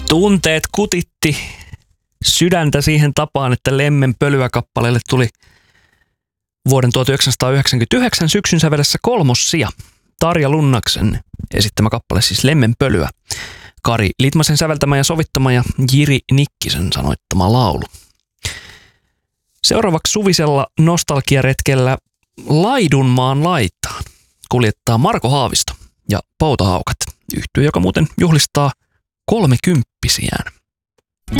Tunteet kutitti sydäntä siihen tapaan, että Lemmen pölyä kappaleelle tuli vuoden 1999 syksyn sävelessä 3. sija. Tarja Lunnaksen esittämä kappale, siis Lemmen pölyä. Kari Litmasen säveltämä ja sovittama ja Jiri Nikkisen sanoittama laulu. Seuraavaksi suvisella nostalgiaretkellä Laidunmaan laitaan kuljettaa Marko Haavisto ja Poutahaukat, yhtye, joka muuten juhlistaa 30-vuotiaan.